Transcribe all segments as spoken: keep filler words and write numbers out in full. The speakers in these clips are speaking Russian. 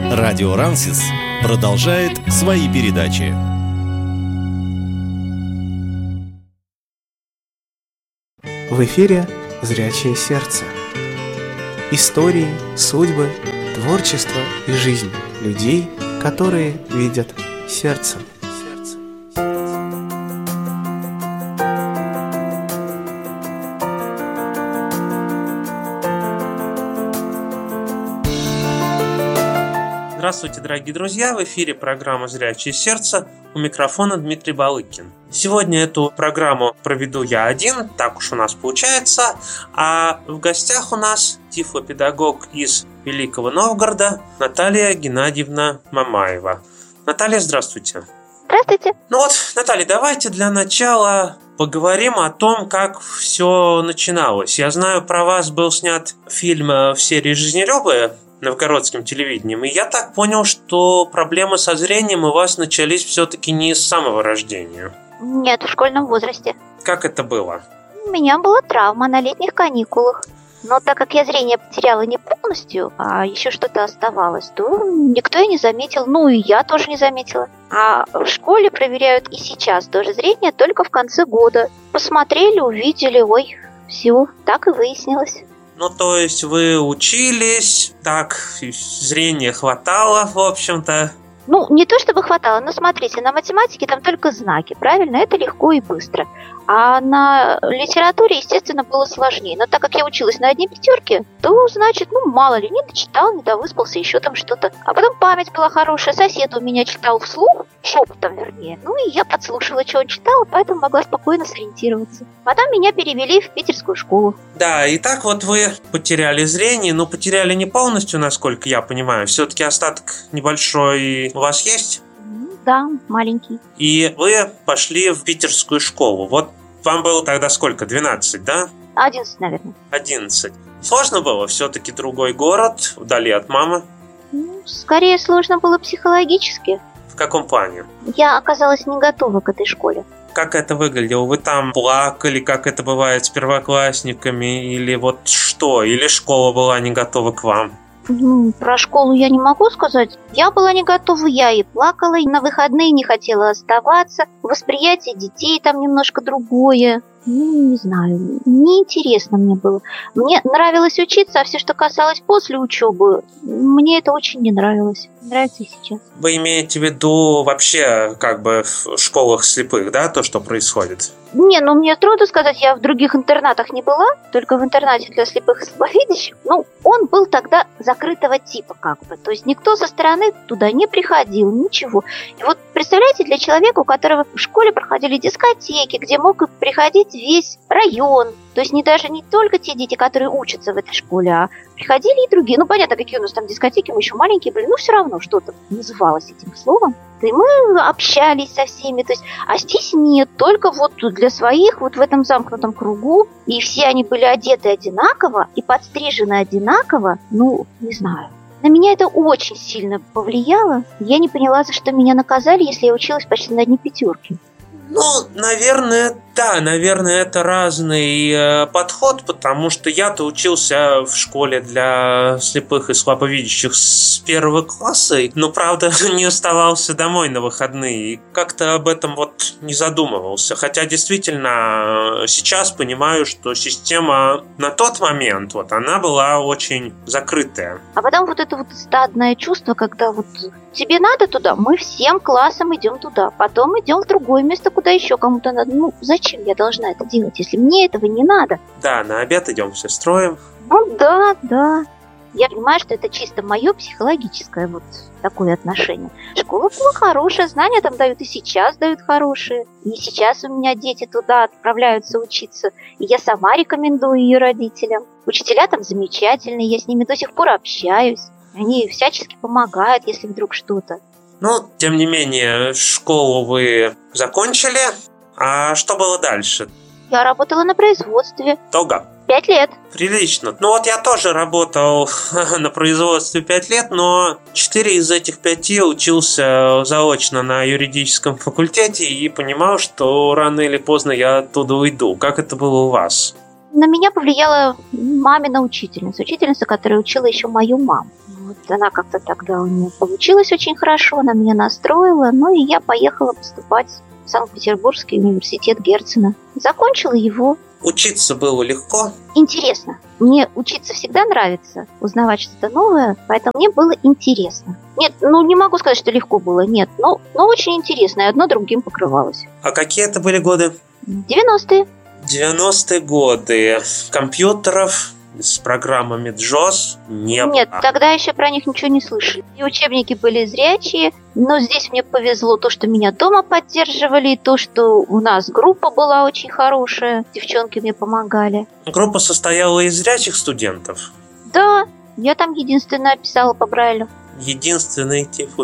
Радио Рансис продолжает свои передачи. В эфире «Зрячее сердце». Истории, судьбы, творчество и жизнь людей, которые видят сердцем. Здравствуйте, дорогие друзья! В эфире программа «Зрячее сердце», у микрофона Дмитрий Балыкин. Сегодня эту программу проведу я один, так уж у нас получается, а в гостях у нас тифлопедагог из Великого Новгорода Наталья Геннадьевна Мамаева. Наталья, здравствуйте! Здравствуйте! Ну вот, Наталья, давайте для начала поговорим о том, как все начиналось. Я знаю, про вас был снят фильм в серии «Жизнелюбы» новгородским телевидением, и я так понял, что проблемы со зрением у вас начались все-таки не с самого рождения. Нет, в школьном возрасте. Как это было? У меня была травма на летних каникулах. Но так как я зрение потеряла не полностью, а еще что-то оставалось, то никто и не заметил, ну и я тоже не заметила. А в школе проверяют и сейчас тоже зрение только в конце года. Посмотрели, увидели, ой, все, так и выяснилось. Ну, то есть вы учились, так, зрения хватало, в общем-то. Ну, не то чтобы хватало, но смотрите, на математике там только знаки, правильно? Это легко и быстро. А на литературе, естественно, было сложнее. Но так как я училась на одни пятерки, то, значит, ну, мало ли, не дочитал, не довыспался, еще там что-то. А потом память была хорошая, сосед у меня читал вслух, шепотом, вернее. Ну, и я подслушала, что он читал, поэтому могла спокойно сориентироваться. Потом меня перевели в питерскую школу. Да, и так вот вы потеряли зрение, но потеряли не полностью, насколько я понимаю. Все-таки остаток небольшой у вас есть? Да, маленький. И вы пошли в питерскую школу. Вот вам было тогда сколько? двенадцать, да? одиннадцать, наверное. одиннадцать. Сложно было? Все-таки другой город, вдали от мамы? Ну, скорее сложно было психологически. В каком плане? Я оказалась не готова к этой школе. Как это выглядело? Вы там плакали, как это бывает с первоклассниками? Или вот что? Или школа была не готова к вам? Ну, про школу я не могу сказать. Я была не готова, я и плакала, и на выходные не хотела оставаться. Восприятие детей там немножко другое. Ну, не знаю, неинтересно мне было. Мне нравилось учиться, а все, что касалось после учебы, мне это очень не нравилось. Нравится и сейчас. Вы имеете в виду вообще как бы в школах слепых, да, то, что происходит? Не, ну мне трудно сказать, я в других интернатах не была, только в интернате для слепых и слабовидящих. Ну, он был тогда закрытого типа как бы, то есть никто со стороны туда не приходил, ничего. И вот представляете, для человека, у которого в школе проходили дискотеки, где мог приходить весь район, то есть не даже не только те дети, которые учатся в этой школе, а приходили и другие. Ну, понятно, какие у нас там дискотеки, мы еще маленькие были, но все равно что-то называлось этим словом. И мы общались со всеми, то есть, а здесь нет, только вот для своих, вот в этом замкнутом кругу, и все они были одеты одинаково и подстрижены одинаково, ну, не знаю. На меня это очень сильно повлияло. Я не поняла, за что меня наказали, если я училась почти на одни пятерки. Ну, наверное, да, наверное, это разный э, подход, потому что я-то учился в школе для слепых и слабовидящих с первого класса, но, правда, не оставался домой на выходные и как-то об этом вот не задумывался. Хотя, действительно, сейчас понимаю, что система на тот момент, вот, она была очень закрытая. А потом вот это вот стадное чувство, когда вот тебе надо туда, мы всем классом идем туда, потом идем в другое место, куда еще кому-то надо. Ну, зачем я должна это делать, если мне этого не надо? Да, на обед идем все строем. Ну, да, да. Я понимаю, что это чисто мое психологическое вот такое отношение. Школа была хорошая, знания там дают и сейчас дают хорошие. И сейчас у меня дети туда отправляются учиться. И я сама рекомендую ее родителям. Учителя там замечательные, я с ними до сих пор общаюсь. Они всячески помогают, если вдруг что-то. Ну, тем не менее, школу вы закончили. А что было дальше? Я работала на производстве. Долго? Пять лет. Прилично. Ну вот я тоже работал на производстве пять лет, но четыре из этих пяти учился заочно на юридическом факультете и понимал, что рано или поздно я оттуда уйду. Как это было у вас? На меня повлияла мамина учительница. Учительница, которая учила еще мою маму. Вот она как-то тогда у нее получилась очень хорошо, она меня настроила, ну и я поехала поступать в Санкт-Петербургский университет Герцена. Закончила его. Учиться было легко? Интересно. Мне учиться всегда нравится, узнавать что-то новое, поэтому мне было интересно. Нет, ну не могу сказать, что легко было, нет, но, но очень интересно, и одно другим покрывалось. А какие это были годы? девяностые. девяностые годы. Компьютеров с программами джос не было. Нет, тогда еще про них ничего не слышали. И учебники были зрячие, но здесь мне повезло то, что меня дома поддерживали, и то, что у нас группа была очень хорошая, девчонки мне помогали. Группа состояла из зрячих студентов? Да, я там единственная писала по Брайлю. Единственный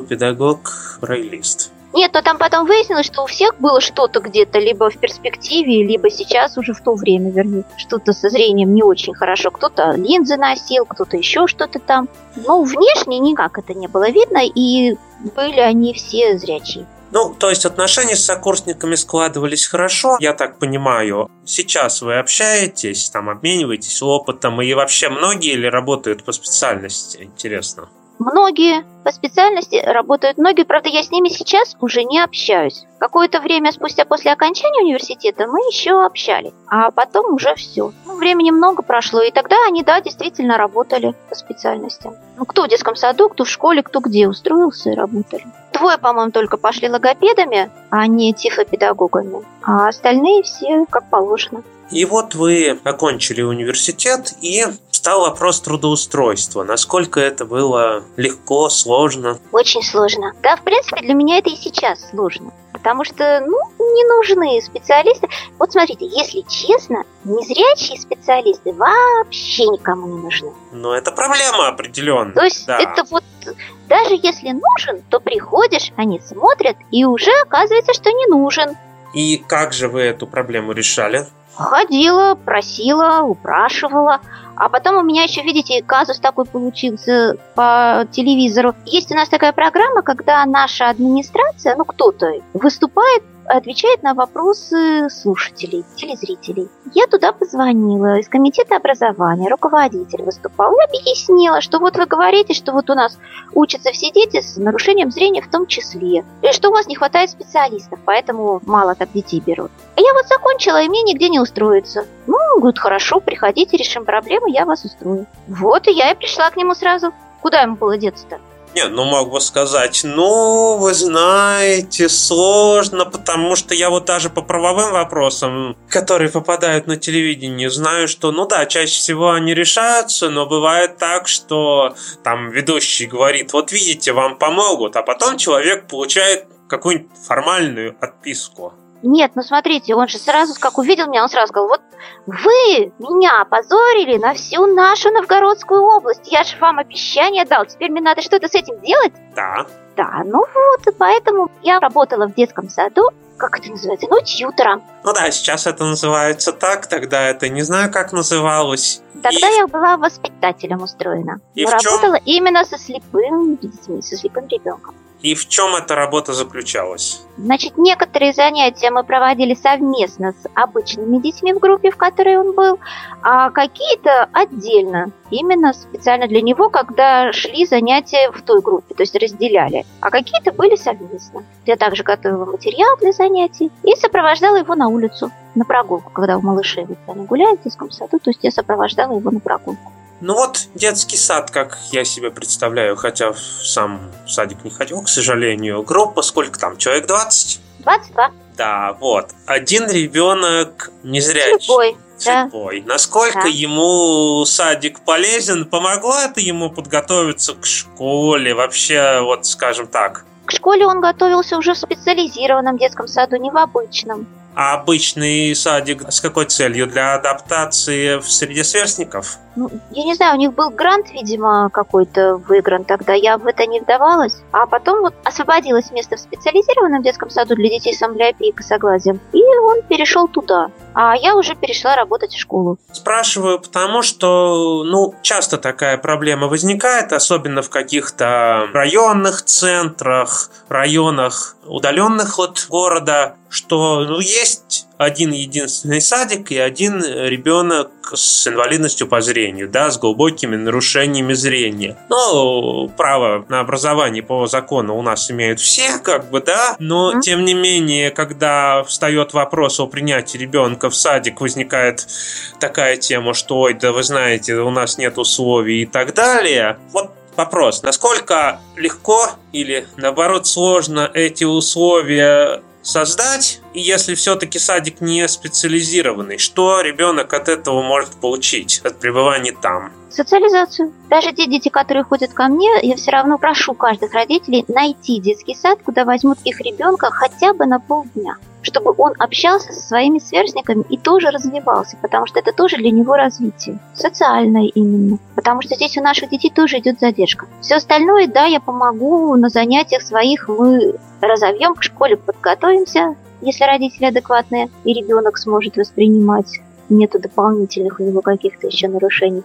тифлопедагог-брайлист. Нет, но там потом выяснилось, что у всех было что-то где-то, либо в перспективе, либо сейчас уже в то время, вернее, что-то со зрением не очень хорошо. Кто-то линзы носил, кто-то еще что-то там. Но внешне никак это не было видно, и были они все зрячие. Ну, то есть отношения с сокурсниками складывались хорошо, я так понимаю. Сейчас вы общаетесь, там обмениваетесь опытом, и вообще многие ли работают по специальности, интересно? Многие по специальности работают, многие, правда, я с ними сейчас уже не общаюсь. Какое-то время спустя после окончания университета мы еще общались, а потом уже все. Ну, времени много прошло, и тогда они, да, действительно работали по специальностям. Ну, кто в детском саду, кто в школе, кто где устроился и работали. Двое, по-моему, только пошли логопедами, а не тифлопедагогами, а остальные все как положено. И вот вы окончили университет, и стал вопрос трудоустройства. Насколько это было легко, сложно? Очень сложно. Да, в принципе, для меня это и сейчас сложно. Потому что, ну, не нужны специалисты. Вот смотрите, если честно, незрячие специалисты вообще никому не нужны. Но это проблема определенная. То есть да. Это вот, даже если нужен, то приходишь, они смотрят, и уже оказывается, что не нужен. И как же вы эту проблему решали? Ходила, просила, упрашивала. А потом у меня еще, видите, казус такой получился по телевизору. Есть у нас такая программа, когда наша администрация, ну кто-то выступает, отвечает на вопросы слушателей, телезрителей. Я туда позвонила из комитета образования, руководитель выступал и объяснила, что вот вы говорите, что вот у нас учатся все дети с нарушением зрения в том числе, и что у вас не хватает специалистов, поэтому мало так детей берут. А я вот закончила, и мне нигде не устроиться. Ну, говорит, хорошо, приходите, решим проблему, я вас устрою. Вот, и я и пришла к нему сразу. Куда ему было деться-то? Нет, ну мог бы сказать, ну, вы знаете, сложно, потому что я вот даже по правовым вопросам, которые попадают на телевидение, знаю, что, ну да, чаще всего они решаются, но бывает так, что там ведущий говорит, вот видите, вам помогут, а потом человек получает какую-нибудь формальную отписку. Нет, ну смотрите, он же сразу, как увидел меня, он сразу сказал, вот вы меня опозорили на всю нашу Новгородскую область. Я же вам обещание дал, теперь мне надо что-то с этим делать. Да. Да, ну вот, и поэтому я работала в детском саду, как это называется, ну, тьютором. Ну да, сейчас это называется так, тогда это не знаю, как называлось. Тогда и... я была воспитателем устроена. И Но в чем... работала именно со слепым детьми, со слепым ребенком. И в чем эта работа заключалась? Значит, некоторые занятия мы проводили совместно с обычными детьми в группе, в которой он был, а какие-то отдельно, именно специально для него, когда шли занятия в той группе, то есть разделяли, а какие-то были совместно. Я также готовила материал для занятий и сопровождала его на улицу, на прогулку, когда у малышей вот они гуляют в детском саду, то есть я сопровождала его на прогулку. Ну вот детский сад, как я себе представляю, хотя в сам садик не ходил, к сожалению. Группа, сколько там, человек двадцать? двадцать два. Да, вот. Один ребенок незрячий. Слепой. Слепой. Да. Насколько да. ему садик полезен? Помогло это ему подготовиться к школе? Вообще, вот скажем так. К школе он готовился уже в специализированном детском саду, не в обычном. А обычный садик с какой целью? Для адаптации в среде сверстников? Ну, я не знаю, у них был грант, видимо, какой-то выигран тогда, я в это не вдавалась. А потом вот освободилось место в специализированном детском саду для детей с амблиопией и косоглазием, и он перешел туда. А я уже перешла работать в школу. Спрашиваю, потому что, ну, часто такая проблема возникает, особенно в каких-то районных центрах, районах, удаленных от города, что, ну, есть один единственный садик и один ребенок с инвалидностью по зрению, да, с глубокими нарушениями зрения. Ну, право на образование по закону у нас имеют все, как бы, да, но, mm-hmm. тем не менее, когда встает вопрос о принятии ребенка в садик, возникает такая тема, что, ой, да вы знаете, у нас нет условий и так далее. Вот вопрос, насколько легко или, наоборот, сложно эти условия создать, и если все-таки садик не специализированный, что ребенок от этого может получить, от пребывания там? Социализацию. Даже те дети, которые ходят ко мне, я все равно прошу каждых родителей найти детский сад, куда возьмут их ребенка хотя бы на полдня, чтобы он общался со своими сверстниками и тоже развивался, потому что это тоже для него развитие. Социальное именно. Потому что здесь у наших детей тоже идет задержка. Все остальное, да, я помогу на занятиях своих, мы разовьем, к школе подготовимся, если родители адекватные, и ребенок сможет воспринимать, нету дополнительных у него каких-то еще нарушений.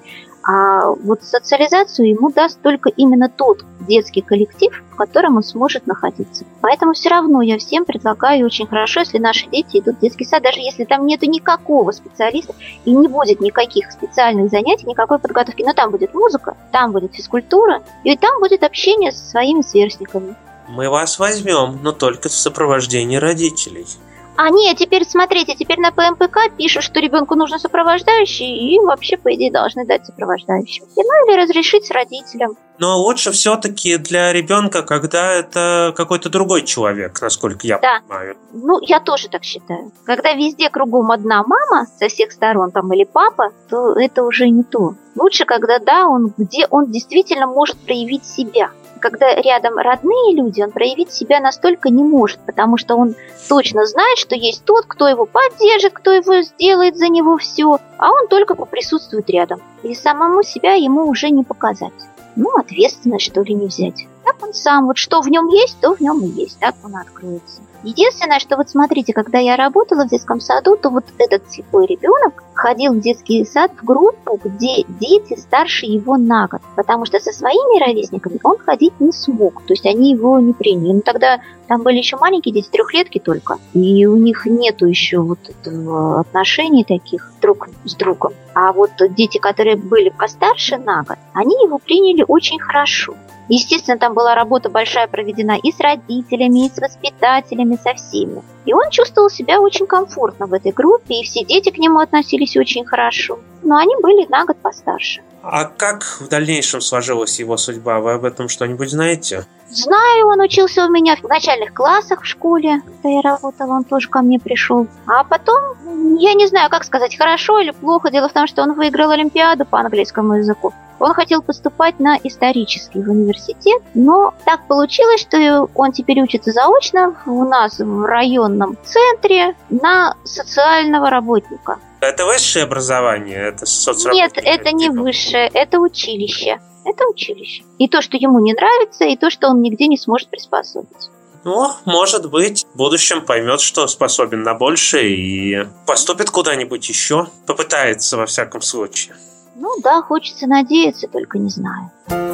А вот социализацию ему даст только именно тот детский коллектив, в котором он сможет находиться. Поэтому все равно я всем предлагаю очень хорошо, если наши дети идут в детский сад, даже если там нету никакого специалиста и не будет никаких специальных занятий, никакой подготовки. Но там будет музыка, там будет физкультура, и там будет общение со своими сверстниками. Мы вас возьмем, но только в сопровождении родителей. А нет, теперь смотрите, теперь на Пэ Эм Пэ Ка пишут, что ребенку нужно сопровождающий, и вообще, по идее, должны дать сопровождающего. Ну или разрешить с родителям. Но лучше все-таки для ребенка, когда это какой-то другой человек, насколько я да. понимаю. Ну, я тоже так считаю. Когда везде кругом одна мама со всех сторон, там, или папа, то это уже не то. Лучше, когда, да, он, где он действительно может проявить себя. Когда рядом родные люди, он проявить себя настолько не может, потому что он точно знает, что есть тот, кто его поддержит, кто его сделает за него все, а он только поприсутствует рядом. И самому себя ему уже не показать. Ну, ответственность, что ли, не взять. Так он сам, вот что в нем есть, то в нем и есть, так он откроется. Единственное, что вот смотрите, когда я работала в детском саду, то вот этот слепой ребенок ходил в детский сад в группу, где дети старше его на год, потому что со своими ровесниками он ходить не смог, то есть они его не приняли. Ну, тогда там были еще маленькие дети, трехлетки только, и у них нету еще вот этого отношений таких друг с другом. А вот дети, которые были постарше на год, они его приняли очень хорошо. Естественно, там была работа большая проведена и с родителями, и с воспитателями, со всеми. И он чувствовал себя очень комфортно в этой группе, и все дети к нему относились очень хорошо. Но они были на год постарше. А как в дальнейшем сложилась его судьба? Вы об этом что-нибудь знаете? Знаю, он учился у меня в начальных классах в школе, когда я работала, он тоже ко мне пришел. А потом, я не знаю, как сказать, хорошо или плохо. Дело в том, что он выиграл Олимпиаду по английскому языку. Он хотел поступать на исторический в университет, но так получилось, что он теперь учится заочно у нас в районном центре на социального работника. Это высшее образование? Это Нет, это не высшее, это училище. Это училище. И то, что ему не нравится, и то, что он нигде не сможет приспособиться. Ну, может быть, в будущем поймет, что способен на большее и поступит куда-нибудь еще. Попытается, во всяком случае. Ну да, хочется надеяться, только не знаю.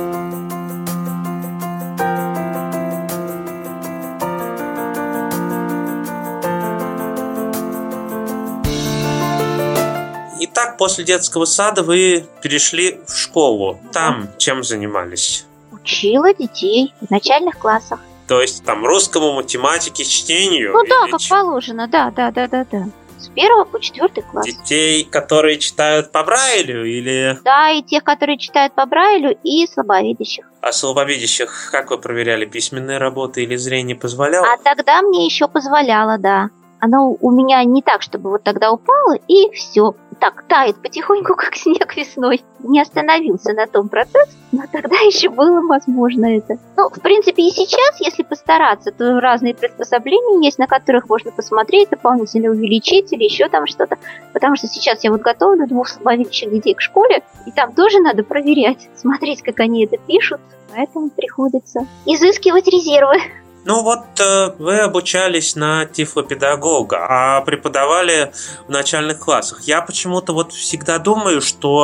Итак, после детского сада вы перешли в школу. Там чем занимались? Учила детей в начальных классах. То есть там русскому, математике, чтению? Ну да, как положено, да, да, да, да, да. С первого по четвертый класс. Детей, которые читают по Брайлю или... Да, и тех, которые читают по Брайлю, и слабовидящих. А слабовидящих как вы проверяли? Письменные работы или зрение позволяло? А тогда мне еще позволяло, да. Оно у меня не так, чтобы вот тогда упало, и все. Так, тает потихоньку, как снег весной. Не остановился на том процессе, но тогда еще было возможно это. Ну, в принципе, и сейчас, если постараться, то разные приспособления есть, на которых можно посмотреть, дополнительно увеличить или еще там что-то. Потому что сейчас я вот готовлю двух слабовидящих детей к школе, и там тоже надо проверять, смотреть, как они это пишут. Поэтому приходится изыскивать резервы. Ну вот э, вы обучались на тифлопедагога, а преподавали в начальных классах. Я почему-то вот всегда думаю, что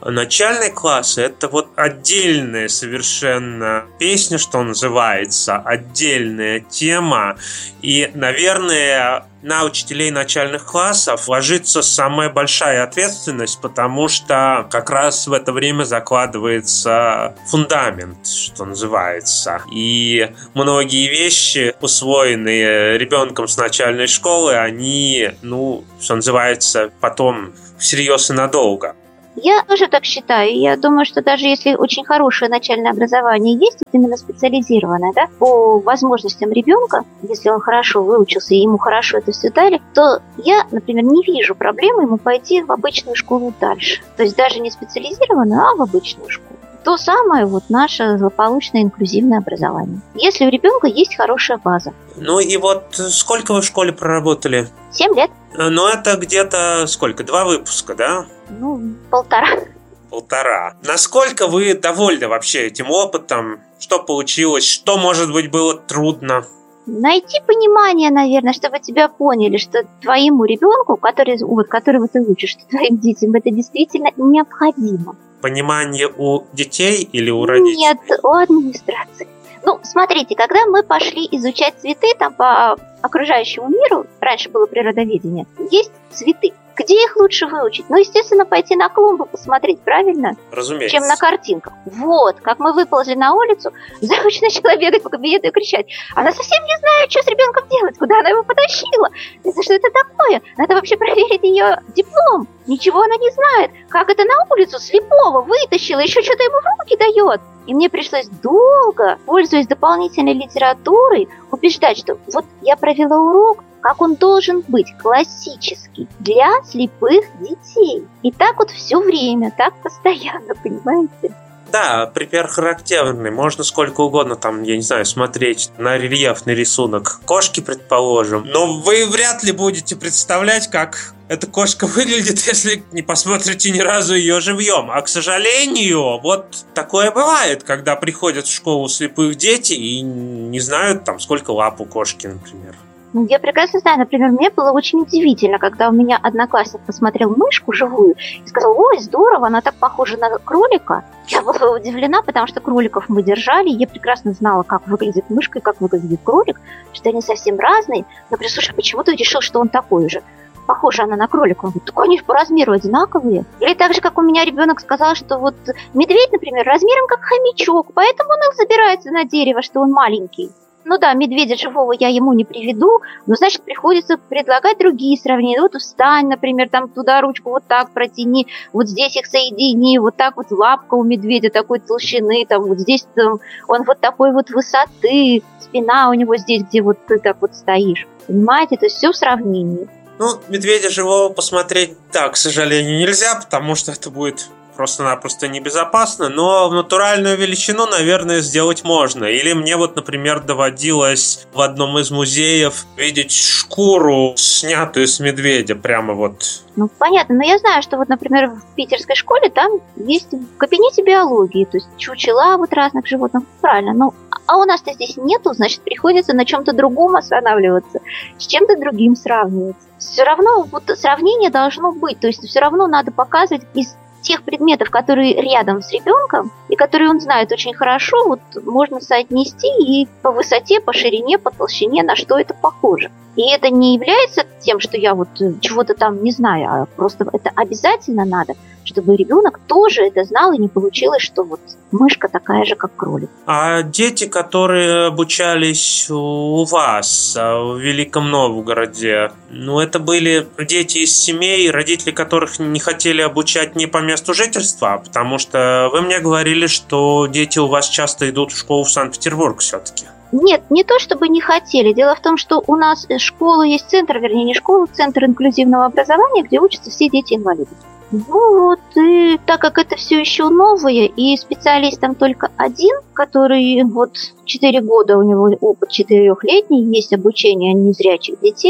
начальные классы — это вот отдельная совершенно песня, что называется, отдельная тема. И, наверное, на учителей начальных классов ложится самая большая ответственность, потому что как раз в это время закладывается фундамент, что называется. И многие вещи, усвоенные ребенком с начальной школы, они, ну, что называется, потом всерьез и надолго. Я тоже так считаю. Я думаю, что даже если очень хорошее начальное образование есть, именно специализированное, да, по возможностям ребенка, если он хорошо выучился и ему хорошо это все дали, то я, например, не вижу проблемы ему пойти в обычную школу дальше. То есть даже не специализированную, а в обычную школу. То самое вот наше злополучное инклюзивное образование. Если у ребенка есть хорошая база. Ну и вот сколько вы в школе проработали? Семь лет. Ну это где-то сколько? Два выпуска, да? Ну, полтора. Полтора. Насколько вы довольны вообще этим опытом? Что получилось? Что, может быть, было трудно? Найти понимание, наверное, чтобы тебя поняли, что твоему ребенку, который, вот, которого ты учишь, что твоим детям это действительно необходимо. Понимание у детей или у родителей? Нет, у администрации. Ну, смотрите, когда мы пошли изучать цветы там по окружающему миру, раньше было природоведение, есть цветы. Где их лучше выучить? Ну, естественно, пойти на клумбу посмотреть, правильно? Разумеется. Чем на картинках. Вот, как мы выползли на улицу, завуч начала бегать по кабинету и кричать. Она совсем не знает, что с ребенком делать, куда она его потащила. Это что это такое? Надо вообще проверить ее диплом. Ничего она не знает. Как это на улицу слепого вытащила, еще что-то ему в руки дает. И мне пришлось долго, пользуясь дополнительной литературой, убеждать, что вот я провела урок, как он должен быть, классический, для слепых детей. И так вот все время, так постоянно, понимаете? Да, пример характерный. Можно сколько угодно там, я не знаю, смотреть на рельефный рисунок кошки, предположим. Но вы вряд ли будете представлять, как эта кошка выглядит, если не посмотрите ни разу ее живьем. А, к сожалению, вот такое бывает, когда приходят в школу слепых дети и не знают там, сколько лап у кошки, например. Я прекрасно знаю, например, мне было очень удивительно, когда у меня одноклассник посмотрел мышку живую и сказал: ой, здорово, она так похожа на кролика. Я была удивлена, потому что кроликов мы держали, и я прекрасно знала, как выглядит мышка и как выглядит кролик, что они совсем разные. Но, слушай, почему ты решил, что он такой же? Похожа она на кролика. Он говорит: так они по размеру одинаковые. Или так же, как у меня ребенок сказал, что вот медведь, например, размером как хомячок, поэтому он их забирается на дерево, что он маленький. Ну да, медведя живого я ему не приведу, но, значит, приходится предлагать другие сравнения. Вот встань, например, там туда ручку вот так протяни, вот здесь их соедини, вот так вот лапка у медведя такой толщины, там вот здесь там, он вот такой вот высоты, спина у него здесь, где вот ты так вот стоишь. Понимаете, это все в сравнении. Ну, медведя живого посмотреть, да, к сожалению, нельзя, потому что это будет просто-напросто небезопасно, но в натуральную величину, наверное, сделать можно. Или мне вот, например, доводилось в одном из музеев видеть шкуру, снятую с медведя, прямо вот. Ну, понятно, но я знаю, что вот, например, в питерской школе там есть в кабинете биологии, то есть чучела вот разных животных, правильно, ну, а у нас-то здесь нету, значит, приходится на чем-то другом останавливаться, с чем-то другим сравнивать. Все равно вот сравнение должно быть, то есть все равно надо показывать из тех предметов, которые рядом с ребенком, и которые он знает очень хорошо, вот можно соотнести и по высоте, по ширине, по толщине, на что это похоже. И это не является тем, что я вот чего-то там не знаю, а просто это обязательно надо, чтобы ребенок тоже это знал, и не получилось, что вот мышка такая же, как кролик. А дети, которые обучались у вас в Великом Новгороде, ну это были дети из семей, родители которых не хотели обучать не по месту жительства, потому что вы мне говорили, что дети у вас часто идут в школу в Санкт-Петербург все-таки. Нет, не то чтобы не хотели. Дело в том, что у нас школа есть центр, вернее не школа, центр инклюзивного образования, где учатся все дети-инвалиды. Ну вот, и так как это все еще новое, и специалист там только один, который вот четыре года, у него опыт четырехлетний, есть обучение незрячих детей,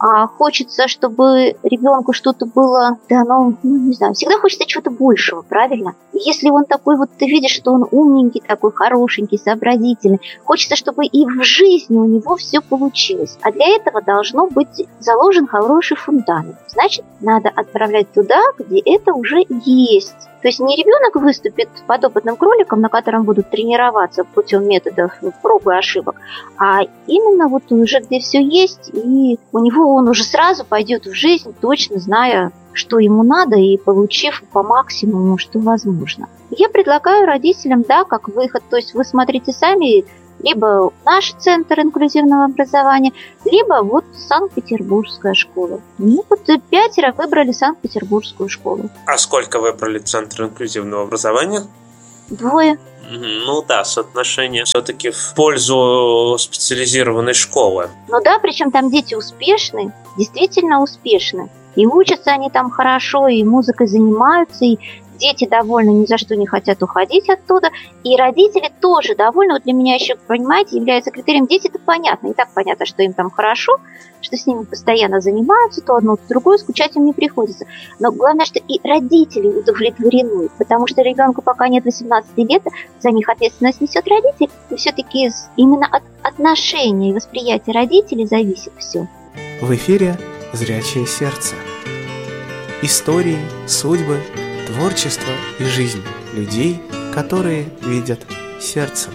а хочется, чтобы ребенку что-то было, да, ну, ну, не знаю, всегда хочется чего-то большего, правильно? И если он такой вот, ты видишь, что он умненький, такой хорошенький, сообразительный, хочется, чтобы и в жизни у него все получилось. А для этого должно быть заложен хороший фундамент. Значит, надо отправлять туда, где это уже есть. То есть не ребенок выступит подопытным кроликом, на котором будут тренироваться путем методов проб и ошибок, а именно вот уже где все есть, и у него он уже сразу пойдет в жизнь, точно зная, что ему надо, и получив по максимуму, что возможно. Я предлагаю родителям, да, как выход, то есть вы смотрите сами, либо наш центр инклюзивного образования, либо вот Санкт-Петербургская школа. Ну, вот пятеро выбрали Санкт-Петербургскую школу. А сколько выбрали центр инклюзивного образования? Двое. Ну да, соотношение все-таки в пользу специализированной школы. Ну да, причем там дети успешны, действительно успешны. И учатся они там хорошо, и музыкой занимаются, и дети довольны, ни за что не хотят уходить оттуда. И родители тоже довольны. Вот для меня еще, понимаете, является критерием. Дети-то понятно. И так понятно, что им там хорошо, что с ними постоянно занимаются, то одно, то другое, скучать им не приходится. Но главное, что и родители удовлетворены, потому что ребенку пока нет восемнадцати лет, за них ответственность несет родитель. И все-таки именно от отношения и восприятия родителей зависит все. В эфире «Зрячее сердце». Истории, судьбы, творчество и жизнь людей, которые видят сердцем.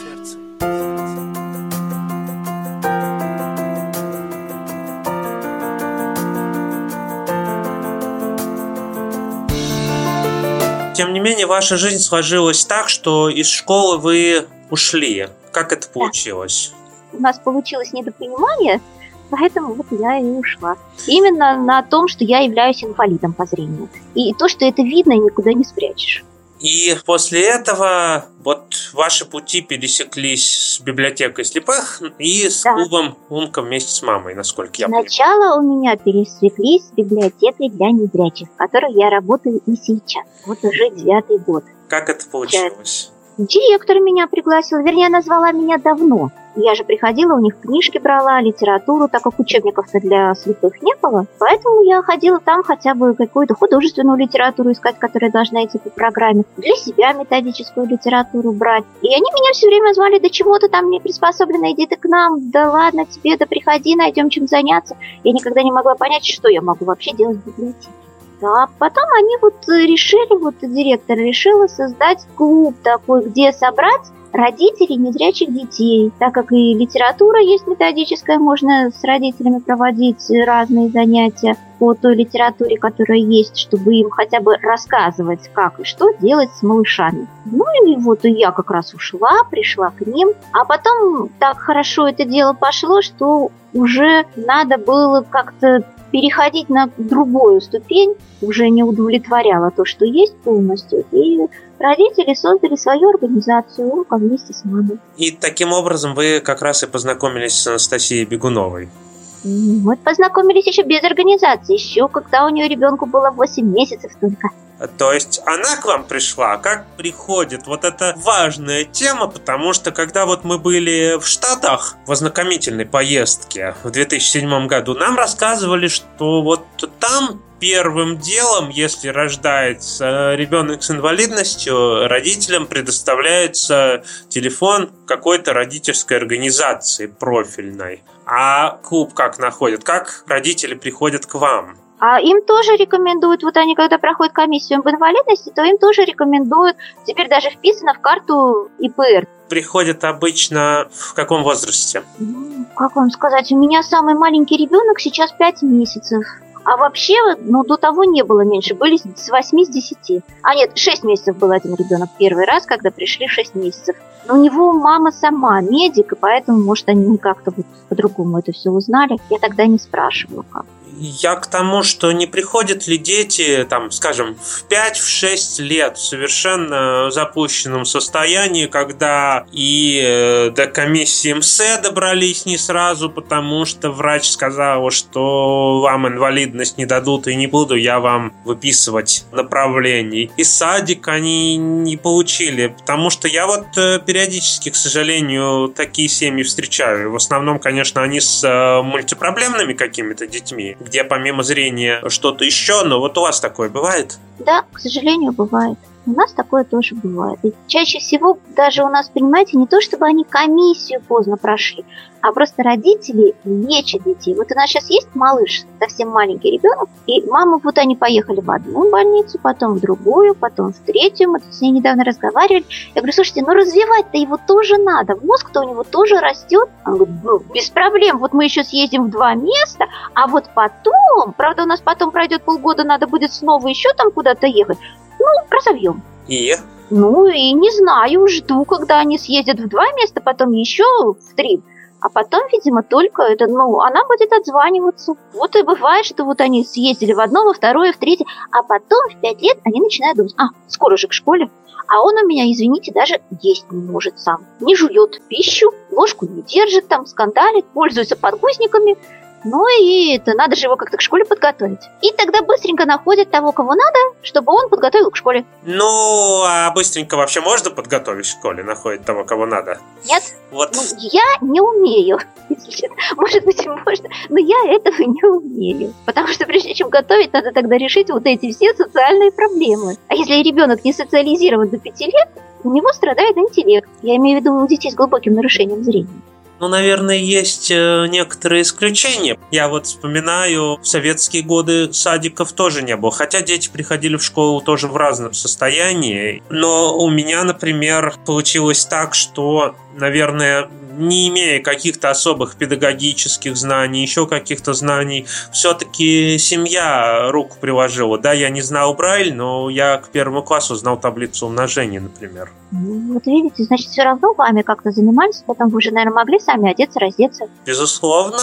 Тем не менее, ваша жизнь сложилась так, что из школы вы ушли. Как это получилось? У нас получилось недопонимание, поэтому вот я и ушла. Именно на том, что я являюсь инвалидом по зрению. И то, что это видно, и никуда не спрячешь. И после этого вот ваши пути пересеклись с библиотекой слепых и с да. клубом «Умка» вместе с мамой, насколько я понимаю. Сначала у меня пересеклись с библиотекой для незрячих, в которой я работаю и сейчас. Вот уже девятый год. Как это получилось? Директор меня пригласил, вернее, она звала меня давно. Я же приходила, у них книжки брала, литературу, так как учебников-то для слепых не было. Поэтому я ходила там хотя бы какую-то художественную литературу искать, которая должна идти по программе. Для себя методическую литературу брать. И они меня все время звали: да чего ты там не приспособлена, иди ты к нам, да ладно тебе, да приходи, найдем чем заняться. Я никогда не могла понять, что я могу вообще делать в библиотеке. А потом они вот решили, вот директор решила создать клуб такой, где собрать родителей незрячих детей, так как и литература есть методическая, можно с родителями проводить разные занятия по той литературе, которая есть, чтобы им хотя бы рассказывать, как и что делать с малышами. Ну и вот я как раз ушла, пришла к ним, а потом так хорошо это дело пошло, что уже надо было как-то переходить на другую ступень, уже не удовлетворяло то, что есть полностью, и родители создали свою организацию «Умка» вместе с мамой. И таким образом вы как раз и познакомились с Анастасией Бегуновой. Мы познакомились еще без организации, еще когда у нее ребенку было восемь месяцев только. То есть она к вам пришла? Как приходит? Вот это важная тема, потому что когда вот мы были в Штатах в ознакомительной поездке в две тысячи седьмом году, нам рассказывали, что вот там первым делом, если рождается ребенок с инвалидностью, родителям предоставляется телефон какой-то родительской организации профильной. А клуб как находят? Как родители приходят к вам? А им тоже рекомендуют, вот они когда проходят комиссию об инвалидности, то им тоже рекомендуют, теперь даже вписано в карту И П Р. Приходят обычно в каком возрасте? Ну, как вам сказать, у меня самый маленький ребенок сейчас пять месяцев. А вообще, ну, до того не было меньше, были с восьми, с десяти. А нет, шесть месяцев был один ребенок первый раз, когда пришли шесть месяцев. Но у него мама сама медик, и поэтому, может, они как-то вот по-другому это все узнали. Я тогда не спрашивала, как. я к тому, что не приходят ли дети, там, скажем, в пять-шесть лет в совершенно запущенном состоянии, когда и до комиссии МСЭ добрались не сразу, потому что врач сказал, что вам инвалидность не дадут и не буду я вам выписывать направлений. И садик они не получили, потому что я вот периодически, к сожалению, такие семьи встречаю. В основном, конечно, они с мультипроблемными какими-то детьми, где помимо зрения что-то еще, но вот у вас такое бывает? Да, к сожалению, бывает. У нас такое тоже бывает. И чаще всего даже у нас, понимаете, не то, чтобы они комиссию поздно прошли, а просто родители лечат детей. Вот у нас сейчас есть малыш, совсем маленький ребенок, и мама, вот они поехали в одну больницу, потом в другую, потом в третью. Мы тут с ней недавно разговаривали. Я говорю, слушайте, ну развивать-то его тоже надо. Мозг-то у него тоже растет. Он говорит, ну, без проблем. Вот мы еще съездим в два места, а вот потом, правда, у нас потом пройдет полгода, надо будет снова еще там куда-то ехать. Ну, разовьем. И? Ну, и не знаю, жду, когда они съездят в два места, потом еще в три. А потом, видимо, только это, ну, она будет отзваниваться. Вот и бывает, что вот они съездили в одно, во второе, в третье, а потом в пять лет они начинают думать, а, скоро же к школе. А он у меня, извините, даже есть не может сам. Не жует пищу, ложку не держит, там скандалит, пользуется подгузниками. Ну и это надо же его как-то к школе подготовить. И тогда быстренько находят того, кого надо, чтобы он подготовил к школе. Ну, а быстренько вообще можно подготовить в школе, находить того, кого надо? Нет. Вот. Ну, я не умею, если честно. Может быть, и можно, но я этого не умею. Потому что прежде чем готовить, надо тогда решить вот эти все социальные проблемы. А если ребенок не социализирован до пяти лет, у него страдает интеллект. Я имею в виду у детей с глубоким нарушением зрения. Ну, наверное, есть некоторые исключения. Я вот вспоминаю, в советские годы садиков тоже не было. Хотя дети приходили в школу тоже в разном состоянии. Но у меня, например, получилось так, что, наверное, не имея каких-то особых педагогических знаний, еще каких-то знаний, все-таки семья руку приложила. Да, я не знал Брайль, но я к первому классу знал таблицу умножения, например. Ну, вот видите, значит, все равно вами как-то занимались, потом вы же, наверное, могли сами одеться, раздеться. Безусловно.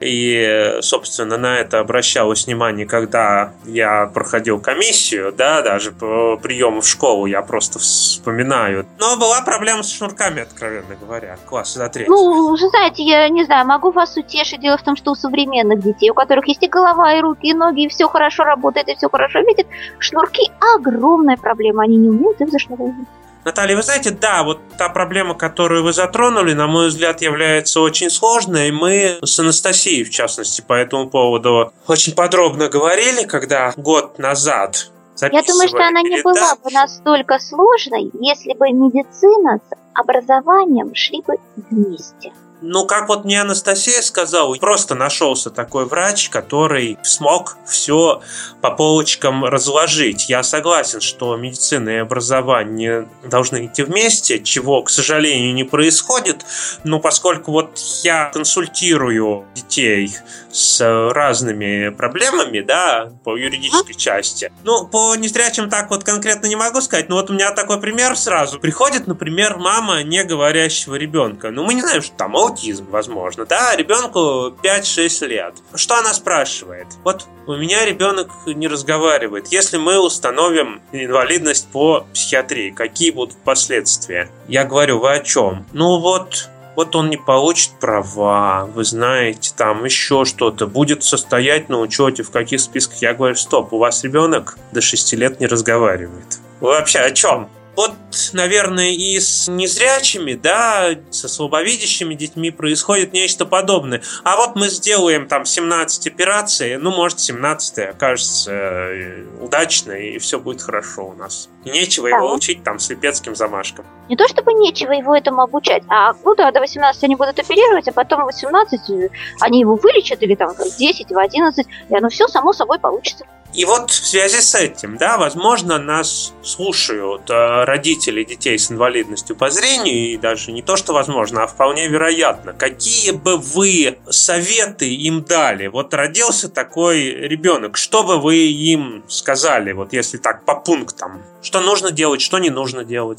И, собственно, на это обращалось внимание, когда я проходил комиссию, да, даже по приему в школу я просто вспоминаю. Но была проблема с шнурками, откровенно говоря, класса до третьего. Ну, вы знаете, я не знаю, могу вас утешить. Дело в том, что у современных детей, у которых есть и голова, и руки, и ноги, и все хорошо работает, и все хорошо видит, шнурки – огромная проблема, они не умеют их зашнуровывать. Наталья, вы знаете, да, вот та проблема, которую вы затронули, на мой взгляд, является очень сложной. Мы с Анастасией, в частности, по этому поводу очень подробно говорили, когда год назад записывали. Я думаю, что она не передачу. была бы настолько сложной, если бы медицина с образованием шли бы вместе. Ну, как вот мне Анастасия сказала, просто нашелся такой врач, который смог все по полочкам разложить. Я согласен, что медицина и образование должны идти вместе, чего, к сожалению, не происходит. Но поскольку вот я консультирую детей с разными проблемами, да, по юридической части. Ну, по незрячим так вот конкретно не могу сказать, но вот у меня такой пример сразу. Приходит, например, мама не говорящего ребенка. Ну, мы не знаем, что там аутизм, возможно, да, ребенку пять-шесть лет. Что она спрашивает? Вот у меня ребенок не разговаривает. Если мы установим инвалидность по психиатрии, какие будут последствия? Я говорю, вы о чем? Ну вот... Вот он не получит права, вы знаете, там еще что-то, будет состоять на учете, в каких списках. Я говорю, стоп, у вас ребенок до шести лет не разговаривает. Вы вообще о чем? Вот, наверное, и с незрячими, да, со слабовидящими детьми происходит нечто подобное. А вот мы сделаем там семнадцать операций, ну, может, семнадцатая окажется удачной, и все будет хорошо у нас. И нечего да. его учить там слепецким замашкам. Не то чтобы нечего его этому обучать, а ну да, до восемнадцати они будут оперировать, а потом в восемнадцать они его вылечат, или там в десять, в одиннадцать, и оно все само собой получится. И вот в связи с этим, да, возможно, нас слушают э, родители детей с инвалидностью по зрению, и даже не то, что возможно, а вполне вероятно. Какие бы вы советы им дали? Вот родился такой ребенок, что бы вы им сказали, вот если так по пунктам? Что нужно делать, что не нужно делать?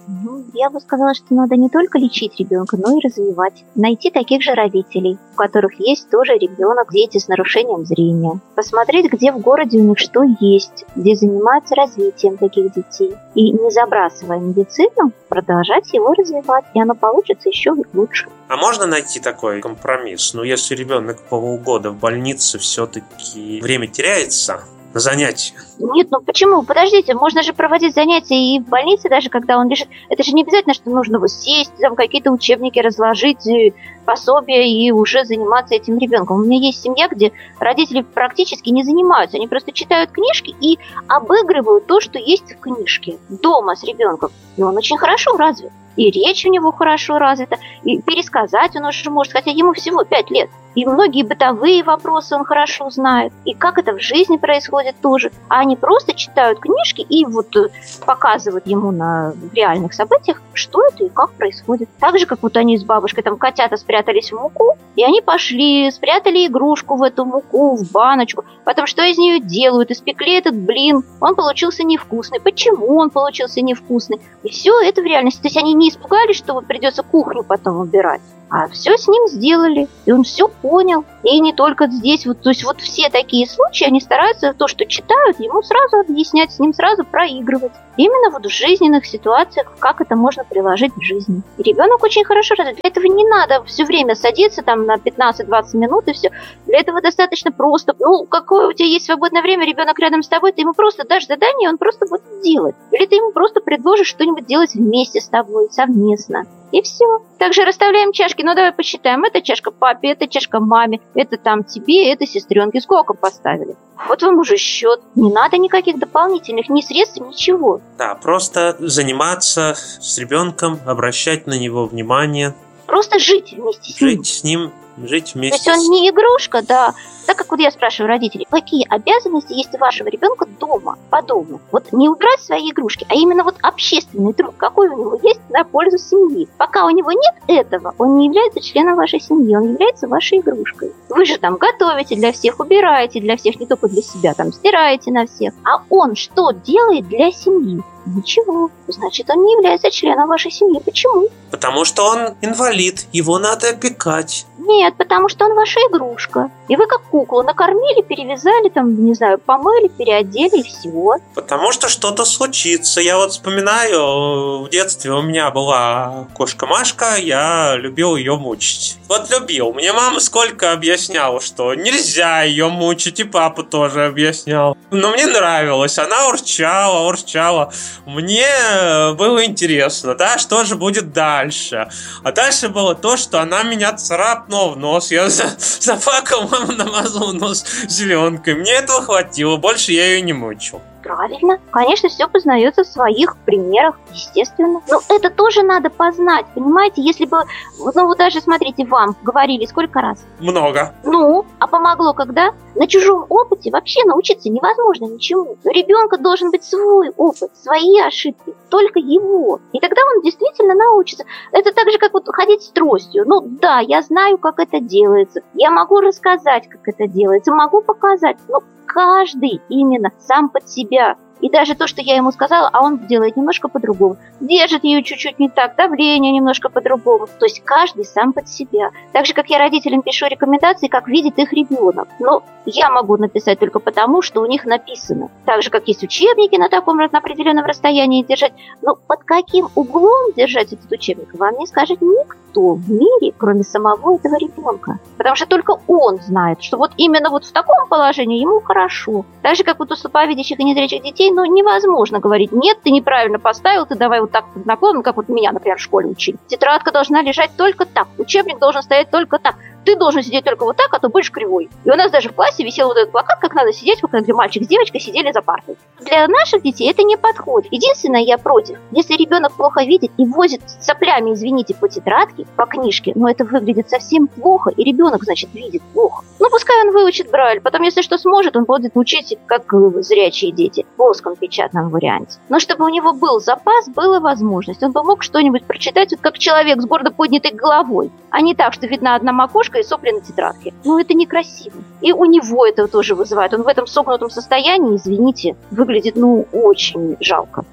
Ну, я бы сказала, что надо не только лечить ребенка, но и развивать. Найти таких же родителей, у которых есть тоже ребенок, дети с нарушением зрения. Посмотреть, где в городе у них что есть, где занимаются развитием таких детей. И не забрасывая медицину, продолжать его развивать, и оно получится еще лучше. А можно найти такой компромисс? Ну, если ребенок полгода в больнице, все-таки время теряется на занятия. Нет, ну почему? Подождите, можно же проводить занятия и в больнице, даже когда он лежит. Это же не обязательно, что нужно вот сесть, там какие-то учебники разложить, пособия и уже заниматься этим ребенком. У меня есть семья, где родители практически не занимаются. Они просто читают книжки и обыгрывают то, что есть в книжке дома с ребенком. И он очень хорошо развит. И речь у него хорошо развита, и пересказать он уже может, хотя ему всего пять лет. И многие бытовые вопросы он хорошо знает. И как это в жизни происходит тоже. А они просто читают книжки и вот показывают ему на реальных событиях, что это и как происходит. Так же, как вот они с бабушкой, там котята спрятались в муку, и они пошли, спрятали игрушку в эту муку, в баночку. Потом что из нее делают? Испекли этот блин. Он получился невкусный. Почему он получился невкусный? И все это в реальности. То есть они не испугались, что вот придется кухню потом убирать. А все с ним сделали, и он все понял. И не только здесь, вот, то есть вот все такие случаи, они стараются то, что читают, ему сразу объяснять, с ним сразу проигрывать. Именно вот в жизненных ситуациях, как это можно приложить в жизни. И ребенок очень хорошо развит. Для этого не надо все время садиться там на пятнадцать-двадцать минут и все. Для этого достаточно просто, ну, какое у тебя есть свободное время, ребенок рядом с тобой, ты ему просто дашь задание, он просто будет делать. Или ты ему просто предложишь что-нибудь делать вместе с тобой, совместно. И все. Также расставляем чашки. Ну, давай посчитаем. Это чашка папе, это чашка маме, это там тебе, это сестренке. Сколько поставили? Вот вам уже счет. Не надо никаких дополнительных ни средств, ничего. Да, просто заниматься с ребенком, обращать на него внимание. Просто жить вместе с ним. Жить с ним, жить вместе. То есть он не игрушка, да. Так как вот я спрашиваю родителей, какие обязанности есть у вашего ребенка дома, по дому? Вот не убирать свои игрушки, а именно вот общественный труд, какой у него есть на пользу семьи. Пока у него нет этого, он не является членом вашей семьи, он является вашей игрушкой. Вы же там готовите для всех, убираете для всех, не только для себя, там стираете на всех. А он что делает для семьи? Ничего. Значит, он не является членом вашей семьи. Почему? Потому что он инвалид, его надо опекать. Нет, потому что он ваша игрушка. И вы как куклу накормили, перевязали, там, не знаю, помыли, переодели и всего. Потому что что-то случится. Я вот вспоминаю, в детстве у меня была кошка Машка, я любил ее мучить. Вот любил. Мне мама сколько объясняла, что нельзя ее мучить, и папа тоже объяснял. Но мне нравилось. Она урчала, урчала. Мне было интересно, да, что же будет дальше. А дальше было то, что она меня царапнула в нос. Я заплакал, мама намазала нос зеленкой. Мне этого хватило, больше я ее не мучил. Правильно. Конечно, все познается в своих примерах, естественно. Но это тоже надо познать, понимаете? Если бы, ну вот даже, смотрите, вам говорили сколько раз? Много. Ну, а помогло когда? На чужом опыте вообще научиться невозможно ничему. У ребенка должен быть свой опыт, свои ошибки, только его. И тогда он действительно научится. Это так же, как вот ходить с тростью. Ну да, я знаю, как это делается. Я могу рассказать, как это делается, могу показать. Но каждый именно сам под себя. И даже то, что я ему сказала, а он делает немножко по-другому. Держит ее чуть-чуть не так, давление немножко по-другому. То есть каждый сам под себя. Так же, как я родителям пишу рекомендации, как видит их ребенок. Но я могу написать только потому, что у них написано. Так же, как есть учебники на таком на определенном расстоянии держать. Но под каким углом держать этот учебник, вам не скажет никто в мире, кроме самого этого ребенка. Потому что только он знает, что вот именно вот в таком положении ему хорошо. Так же, как вот у слабовидящих и незрячих детей, ну, невозможно говорить, нет, ты неправильно поставил, ты давай вот так под наклоном, как вот меня, например, в школе учили. Тетрадка должна лежать только так, учебник должен стоять только так. Ты должен сидеть только вот так, а то будешь кривой. И у нас даже в классе висел вот этот плакат, как надо сидеть, где мальчик с девочкой сидели за партой. Для наших детей это не подходит. Единственное, я против, если ребенок плохо видит и возит соплями, извините, по тетрадке, по книжке, но это выглядит совсем плохо, и ребенок, значит, видит плохо. Ну, пускай он выучит Брайль, потом, если что сможет, он будет учить, как зрячие дети, в плоском печатном варианте. Но чтобы у него был запас, была возможность. Он бы мог что-нибудь прочитать, вот как человек с гордо поднятой головой, а не так, что видна одна макушка и сопли на тетрадке. Ну, это некрасиво. И у него это тоже вызывает. Он в этом согнутом состоянии, извините, выглядит, ну, очень жалко.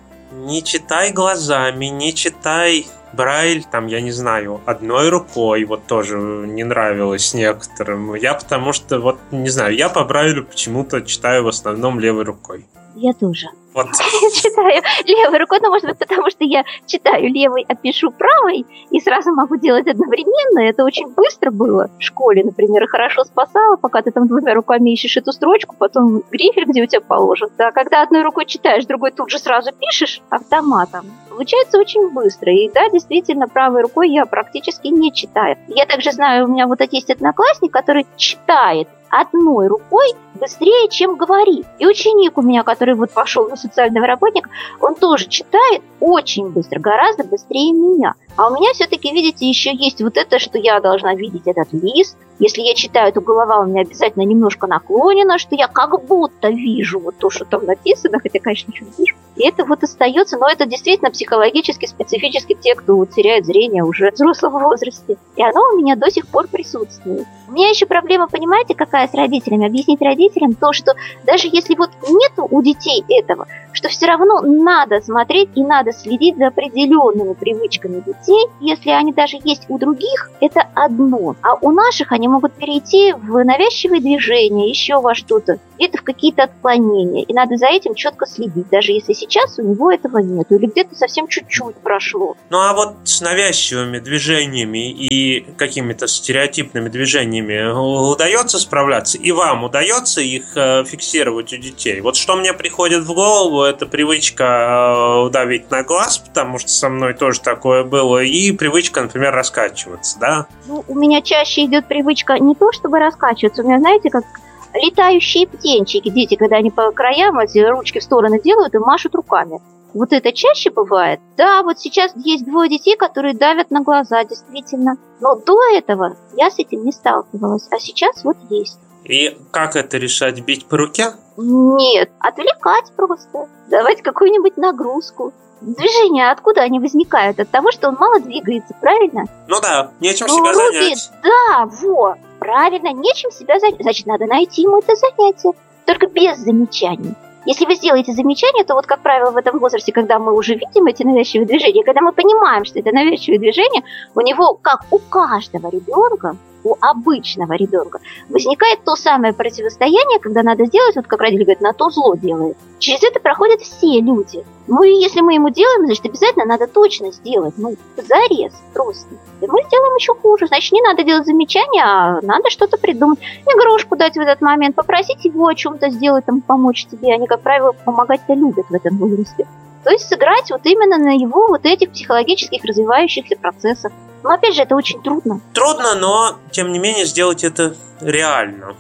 не читай глазами, не читай Брайль, там, я не знаю, одной рукой, вот тоже не нравилось некоторым. Я потому что, вот, не знаю, я по Брайлю почему-то читаю в основном левой рукой. Я тоже. Вот. Я читаю левой рукой, ну, может быть, потому что я читаю левой, а пишу правой, и сразу могу делать одновременно. Это очень быстро было в школе, например, и хорошо спасало, пока ты там двумя руками ищешь эту строчку, потом грифель, где у тебя положен. А когда одной рукой читаешь, другой тут же сразу пишешь автоматом, получается очень быстро. И да, действительно, правой рукой я практически не читаю. Я также знаю, у меня вот есть одноклассник, который читает одной рукой быстрее, чем говорит. И ученик у меня, который вот пошел на социального работника, он тоже читает очень быстро, гораздо быстрее меня. А у меня все-таки, видите, еще есть вот это, что я должна видеть этот лист. Если я читаю, то голова у меня обязательно немножко наклонена, что я как будто вижу вот то, что там написано, хотя, конечно, ничего не вижу. И это вот остается, но это действительно психологически, специфически те, кто вот теряет зрение уже в взрослом возрасте. И оно у меня до сих пор присутствует. У меня еще проблема, понимаете, какая с родителями? Объяснить родителям то, что даже если вот нету у детей этого, что все равно надо смотреть и надо следить за определенными привычками детей. Если они даже есть у других, это одно. А у наших они могут перейти в навязчивые движения, еще во что-то, где-то в какие-то отклонения. И надо за этим четко следить, даже если сейчас у него этого нет, или где-то совсем чуть-чуть прошло. Ну а вот с навязчивыми движениями и какими-то стереотипными движениями удается справляться? И вам удается их э, фиксировать у детей? Вот что мне приходит в голову, это привычка э, давить на глаз, потому что со мной тоже такое было, и привычка, например, раскачиваться, да? Ну, у меня чаще идет привычка не то, чтобы раскачиваться, у меня, знаете, как летающие птенчики, дети, когда они по краям эти ручки в стороны делают и машут руками. Вот это чаще бывает. Да, вот сейчас есть двое детей, которые давят на глаза, действительно. Но до этого я с этим не сталкивалась, а сейчас вот есть. И как это решать? Бить по руке? Нет, отвлекать просто. Давать какую-нибудь нагрузку. Движения откуда они возникают? От того, что он мало двигается, правильно? Ну да, нечем ну, себя руки, занять. Да, во, правильно, нечем себя занять. Значит, надо найти ему это занятие. Только без замечаний. Если вы сделаете замечание, то вот, как правило, в этом возрасте, когда мы уже видим эти навязчивые движения, когда мы понимаем, что это навязчивые движения, у него, как у каждого ребенка, у обычного ребенка, возникает то самое противостояние, когда надо сделать, вот как родители говорят, на то зло делает. Через это проходят все люди. Ну и если мы ему делаем, значит, обязательно надо точно сделать, ну, зарез просто. И мы сделаем еще хуже. Значит, не надо делать замечания, а надо что-то придумать. Игрушку дать в этот момент, попросить его о чем-то сделать, там, помочь тебе. Они, как правило, помогать-то любят в этом возрасте. То есть сыграть вот именно на его вот этих психологических развивающихся процессах. Но опять же, это очень трудно. Трудно, но, тем не менее, сделать это реально.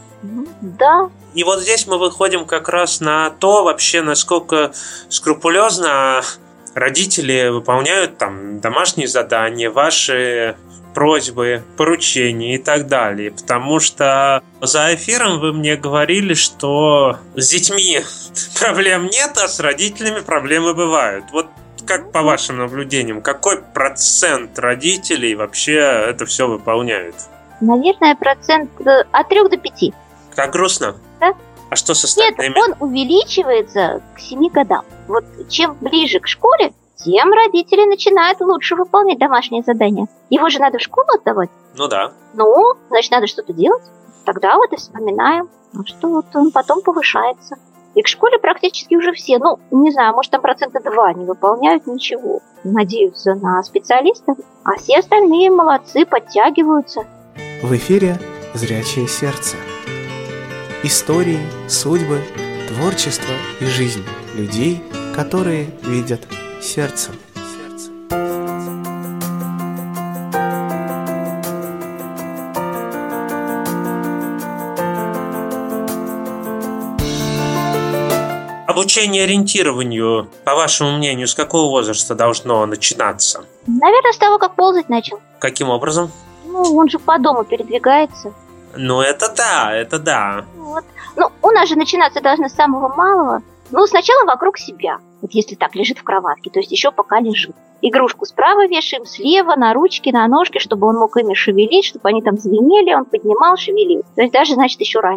Да. И вот здесь мы выходим как раз на то, вообще, насколько скрупулезно родители выполняют там домашние задания, ваши просьбы, поручения и так далее. Потому что за эфиром вы мне говорили, что с детьми проблем нет, а с родителями проблемы бывают. Вот как по вашим наблюдениям, какой процент родителей вообще это все выполняют? Наверное, процент от трех до пяти. Как грустно? Да. А что с остальными? Нет, он увеличивается к семи годам. Вот чем ближе к школе, тем родители начинают лучше выполнять домашние задания. Его же надо в школу отдавать. Ну да. Ну, значит, надо что-то делать. Тогда вот и вспоминаем, что вот он потом повышается. И к школе практически уже все, ну, не знаю, может, там процента два не выполняют ничего. Надеются на специалистов, а все остальные молодцы, подтягиваются. В эфире «Зрячее сердце». Истории, судьбы, творчество и жизнь людей, которые видят сердцем. Обучение ориентированию, по вашему мнению, с какого возраста должно начинаться? Наверное, с того, как ползать начал. Каким образом? Ну, он же по дому передвигается. Ну, это да, это да. Вот. Ну, у нас же начинаться должно с самого малого. Ну, сначала вокруг себя. Вот если так лежит в кроватке, то есть еще пока лежит. Игрушку справа вешаем, слева, на ручки, на ножки, чтобы он мог ими шевелить, чтобы они там звенели, он поднимал, шевелил. То есть даже, значит, еще раньше.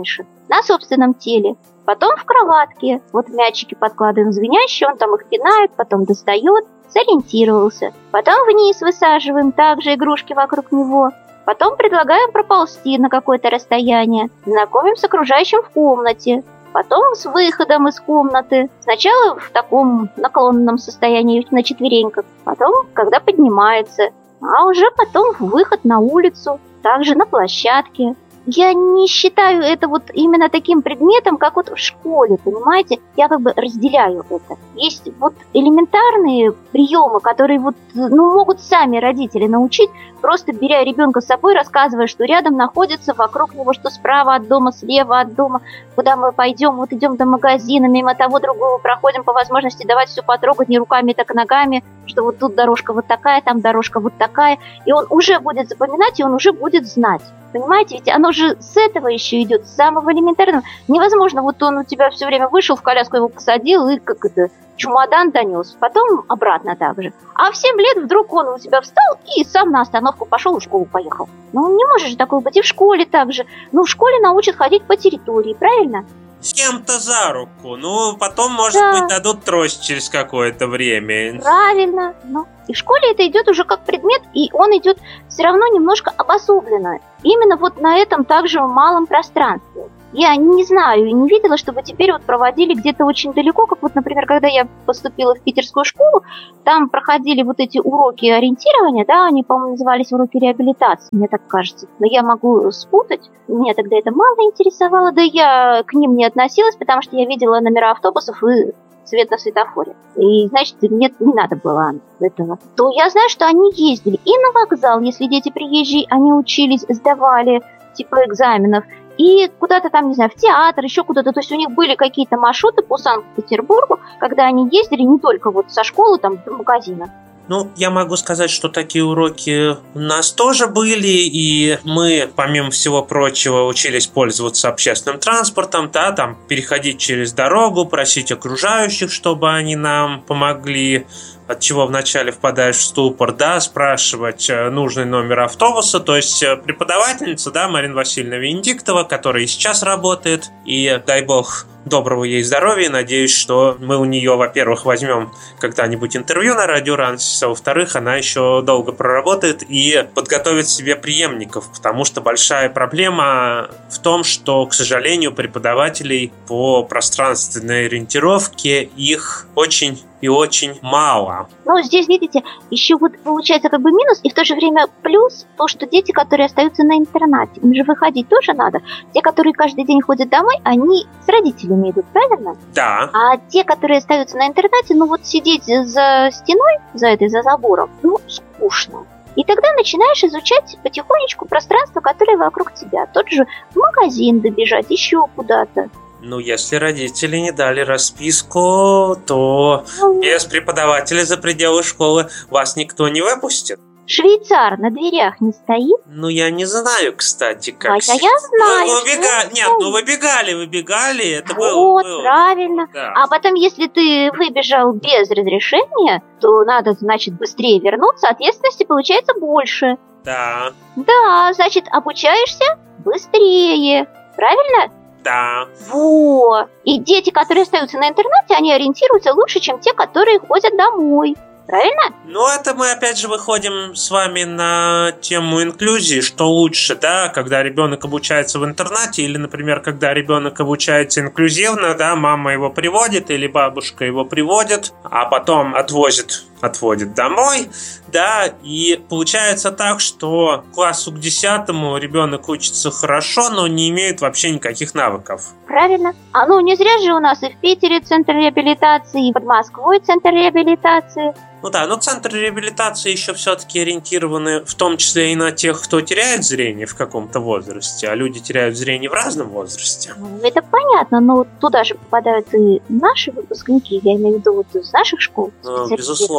на собственном теле, потом в кроватке. Вот мячики подкладываем звенящие, он там их пинает, потом достает, сориентировался. Потом вниз высаживаем также игрушки вокруг него. Потом предлагаем проползти на какое-то расстояние, знакомим с окружающим в комнате. Потом с выходом из комнаты. Сначала в таком наклонном состоянии на четвереньках, потом, когда поднимается, а уже потом выход на улицу, также на площадке. Я не считаю это вот именно таким предметом, как вот в школе, понимаете? Я как бы разделяю это. Есть вот элементарные приемы, которые вот, ну, могут сами родители научить, просто беря ребенка с собой, рассказывая, что рядом находится, вокруг него, что справа от дома, слева от дома, куда мы пойдем, вот идем до магазина, мимо того другого проходим, по возможности давать все потрогать не руками, так и ногами, что вот тут дорожка вот такая, там дорожка вот такая, и он уже будет запоминать, и он уже будет знать. Понимаете, ведь оно же с этого еще идет, с самого элементарного. Невозможно, вот он у тебя все время вышел, в коляску его посадил и как это, чемодан донес, потом обратно так же. А в семь лет вдруг он у тебя встал и сам на остановку пошел, в школу поехал. Ну, не может же такое быть и в школе так же. Ну, в школе научат ходить по территории, правильно? С кем-то за руку. Ну, потом, может Да. быть, дадут трость через какое-то время. Правильно. Ну, и в школе это идет уже как предмет, и он идет все равно немножко обособленно. Именно вот на этом также малом пространстве. Я не знаю и не видела, чтобы теперь вот проводили где-то очень далеко, как вот, например, когда я поступила в питерскую школу, там проходили вот эти уроки ориентирования, да, они, по-моему, назывались уроки реабилитации, мне так кажется. Но я могу спутать, меня тогда это мало интересовало, да я к ним не относилась, потому что я видела номера автобусов и цвет на светофоре. И, значит, мне не надо было этого. То я знаю, что они ездили и на вокзал, если дети приезжие, они учились, сдавали типа экзаменов, и куда-то там, не знаю, в театр, еще куда-то. То есть у них были какие-то маршруты по Санкт-Петербургу, когда они ездили не только вот со школы, там, до магазина. Ну, я могу сказать, что такие уроки у нас тоже были, и мы, помимо всего прочего, учились пользоваться общественным транспортом, да, там, переходить через дорогу, просить окружающих, чтобы они нам помогли, от чего вначале впадаешь в ступор, да, спрашивать нужный номер автобуса, то есть преподавательница, да, Марина Васильевна Венедиктова, которая и сейчас работает, и, дай бог, доброго ей здоровья, надеюсь, что мы у нее, во-первых, возьмем когда-нибудь интервью на радио Ранс, а во-вторых, она еще долго проработает и подготовит себе преемников, потому что большая проблема в том, что, к сожалению, преподавателей по пространственной ориентировке их очень и очень мало. Ну, здесь, видите, еще вот получается как бы минус, и в то же время плюс, то, что дети, которые остаются на интернате, им же выходить тоже надо. Те, которые каждый день ходят домой, они с родителями идут, правильно? Да. А те, которые остаются на интернате, ну вот сидеть за стеной, за этой, за забором, ну, скучно. И тогда начинаешь изучать потихонечку пространство, которое вокруг тебя. Тот же в магазин добежать, еще куда-то. Ну, если родители не дали расписку, то Ну, без преподавателя за пределы школы вас никто не выпустит. швейцар на дверях не стоит? Ну, я не знаю, кстати, как... А я знаю, Вы выбегали... что- Нет, ну выбегали, выбегали, это было... Вот, было. правильно. Да. А потом, если ты выбежал без разрешения, то надо, значит, быстрее вернуться, ответственности получается больше. Да, Да, значит, обучаешься быстрее. Правильно? да. Вот. И дети, которые остаются на интернате, они ориентируются лучше, чем те, которые ходят домой. Правильно? Ну, это мы опять же выходим с вами на тему инклюзии, что лучше, да, когда ребенок обучается в интернате или, например, когда ребенок обучается инклюзивно, да, мама его приводит или бабушка его приводит, а потом отвозит, отводит домой, да, и получается так, что к классу к десятому ребенок учится хорошо, но не имеет вообще никаких навыков. Правильно. А ну, не зря же у нас и в Питере центр реабилитации, и под Москвой центр реабилитации. Ну да, но центры реабилитации еще все-таки ориентированы в том числе и на тех, кто теряет зрение в каком-то возрасте, а люди теряют зрение в разном возрасте. Ну, это понятно, но туда же попадают и наши выпускники, я имею в виду вот из наших школ. Ну, специалисты. безусловно.